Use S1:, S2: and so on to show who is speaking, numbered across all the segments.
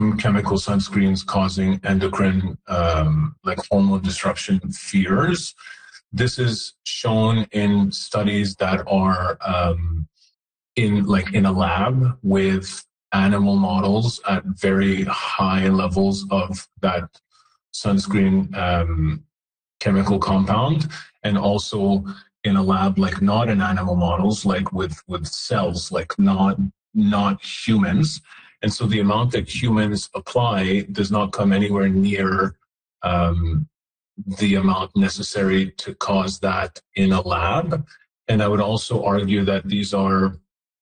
S1: chemical sunscreens causing endocrine, like hormone disruption fears. This is shown in studies that are in a lab with animal models at very high levels of that sunscreen chemical compound, and also in a lab like not in animal models, like with cells, like not humans. And so the amount that humans apply does not come anywhere near the amount necessary to cause that in a lab. And I would also argue that these are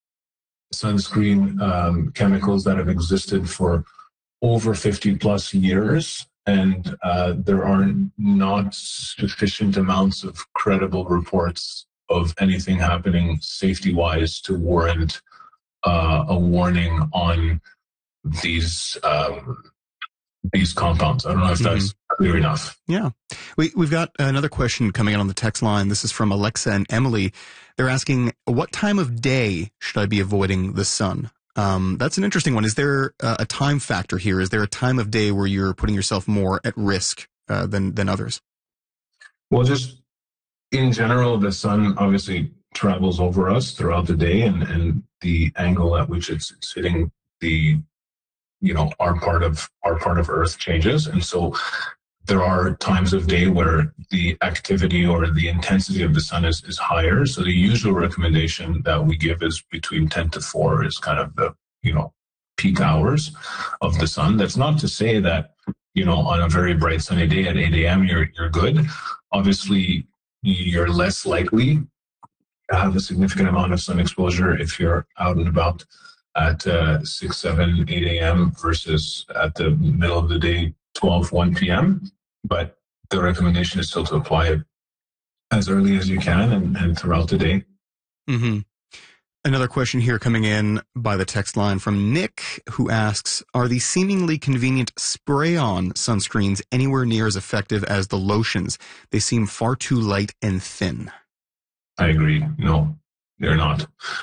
S1: sunscreen chemicals that have existed for over 50 plus years. And there are not sufficient amounts of credible reports of anything happening safety-wise to warrant a warning on these compounds. I don't know if that's clear enough.
S2: Yeah. We've got another question coming in on the text line. This is from Alexa and Emily. They're asking, what time of day should I be avoiding the sun? That's an interesting one. Is there a time factor here? Is there a time of day where you're putting yourself more at risk than others?
S1: Well, just in general, the sun obviously travels over us throughout the day, and the angle at which it's hitting our part of Earth changes. And so there are times of day where the activity or the intensity of the sun is higher. So the usual recommendation that we give is between 10 to 4 is kind of the, peak hours of the sun. That's not to say that, on a very bright sunny day at 8 a.m. you're good. Obviously, you're less likely to have a significant amount of sun exposure if you're out and about at 6, 7, 8 a.m. versus at the middle of the day, 12, 1 p.m. But the recommendation is still to apply it as early as you can and throughout the day.
S2: Mm-hmm. Another question here coming in by the text line from Nick, who asks, are the seemingly convenient spray-on sunscreens anywhere near as effective as the lotions? They seem far too light and thin.
S1: I agree. No, they're not.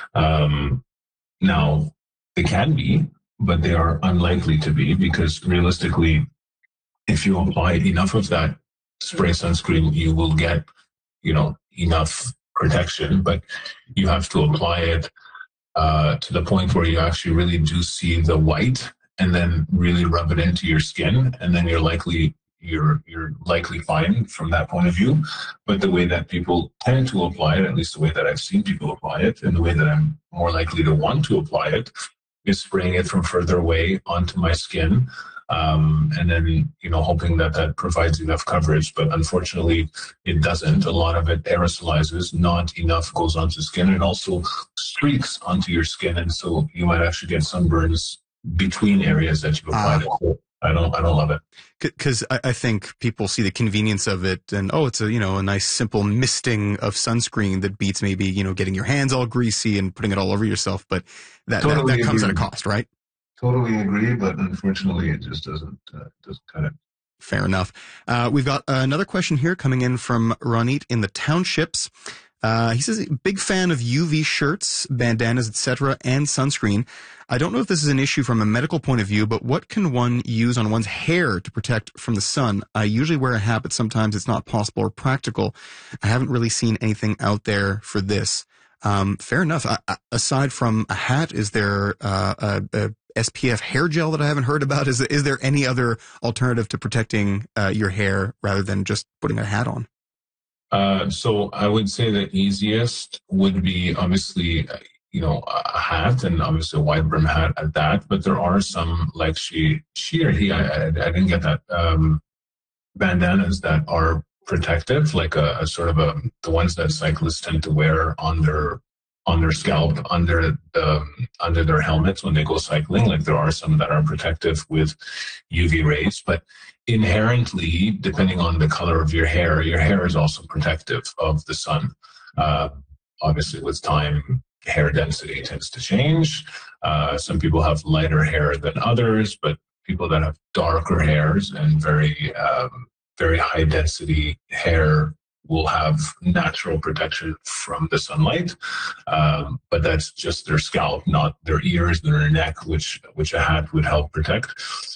S1: Now, they can be, but they are unlikely to be, because realistically, if you apply enough of that spray sunscreen, you will get, enough protection, but you have to apply it to the point where you actually really do see the white, and then really rub it into your skin, and then you're likely fine from that point of view. But the way that people tend to apply it, at least the way that I've seen people apply it, and the way that I'm more likely to want to apply it, is spraying it from further away onto my skin, and then, hoping that provides enough coverage. But unfortunately, it doesn't. A lot of it aerosolizes, not enough goes onto skin, and also streaks onto your skin. And so you might actually get sunburns between areas that you've applied it. So I don't love it.
S2: Because I think people see the convenience of it, and it's a nice simple misting of sunscreen that beats maybe getting your hands all greasy and putting it all over yourself. But that comes at a cost, right?
S1: Totally agree, but unfortunately, it just doesn't cut it.
S2: Fair enough. We've got another question here coming in from Ronit in the Townships. He says, big fan of UV shirts, bandanas, etc., and sunscreen. I don't know if this is an issue from a medical point of view, but what can one use on one's hair to protect from the sun? I usually wear a hat, but sometimes it's not possible or practical. I haven't really seen anything out there for this. Fair enough. Aside from a hat, is there a SPF hair gel that I haven't heard about? Is there any other alternative to protecting your hair rather than just putting a hat on?
S1: So I would say the easiest would be obviously, a hat, and obviously a wide brim hat at that. But there are some, like I didn't get that, bandanas that are protective, like a sort of the ones that cyclists tend to wear on their scalp, under their helmets when they go cycling. Like there are some that are protective with UV rays, but inherently, depending on the color of your hair is also protective of the sun. Obviously, with time, hair density tends to change. Some people have lighter hair than others, but people that have darker hairs and very high density hair will have natural protection from the sunlight, but that's just their scalp, not their ears, their neck, which a hat would help protect.